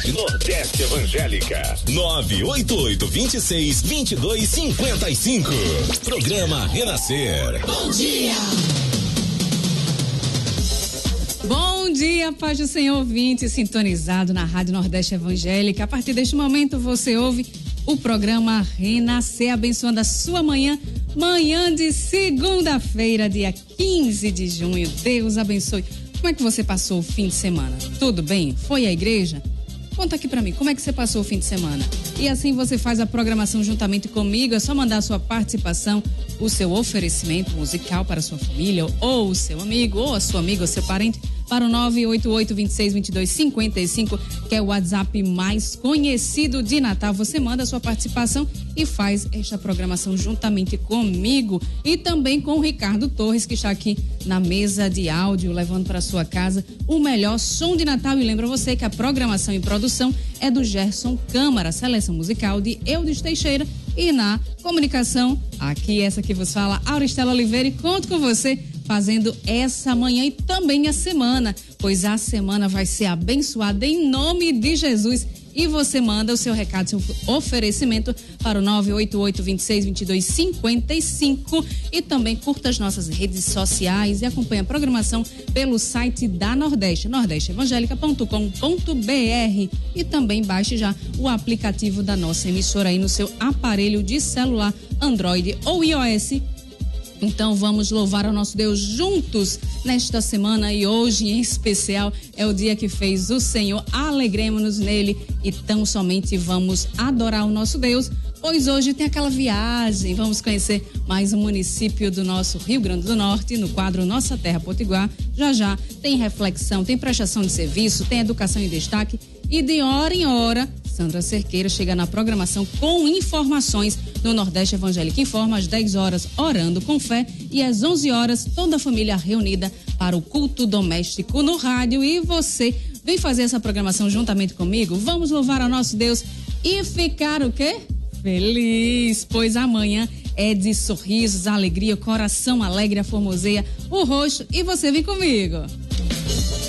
Nordeste Evangélica. 988262255. Programa Renascer. Bom dia. Bom dia, paz do Senhor, ouvinte sintonizado na Rádio Nordeste Evangélica. A partir deste momento você ouve o programa Renascer, abençoando a sua manhã de segunda-feira, dia 15 de junho. Deus abençoe. Como é que você passou o fim de semana? Tudo bem? Foi à igreja? Conta aqui pra mim, como é que você passou o fim de semana? E assim você faz a programação juntamente comigo, é só mandar a sua participação, o seu oferecimento musical para a sua família, ou o seu amigo, ou a sua amiga, ou seu parente, para o 988262255, que é o WhatsApp mais conhecido de Natal. Você manda a sua participação e faz esta programação juntamente comigo e também com o Ricardo Torres, que está aqui na mesa de áudio, levando para sua casa o melhor som de Natal. E lembra você que a programação e produção é do Gerson Câmara, seleção musical de Eudes Teixeira, e na comunicação, aqui essa que vos fala, Auristela Oliveira, e conto com você fazendo essa manhã e também a semana, pois a semana vai ser abençoada em nome de Jesus. E você manda o seu recado, seu oferecimento para o 988262255 e também curta as nossas redes sociais e acompanhe a programação pelo site da Nordeste, nordesteevangelica.com.br, e também baixe já o aplicativo da nossa emissora aí no seu aparelho de celular Android ou iOS. Então vamos louvar ao nosso Deus juntos nesta semana, e hoje em especial é o dia que fez o Senhor, alegremos-nos nele e tão somente vamos adorar o nosso Deus, pois hoje tem aquela viagem, vamos conhecer mais um município do nosso Rio Grande do Norte no quadro Nossa Terra Potiguar. Já tem reflexão, tem prestação de serviço, tem educação em destaque, e de hora em hora Sandra Cerqueira chega na programação com informações no Nordeste Evangélica Informa, às 10 horas, Orando com Fé, e às 11 horas, toda a família reunida para o culto doméstico no rádio. E você vem fazer essa programação juntamente comigo? Vamos louvar ao nosso Deus e ficar o quê? Feliz, pois amanhã é de sorrisos, alegria, o coração alegre, a formoseia, o rosto, e você vem comigo.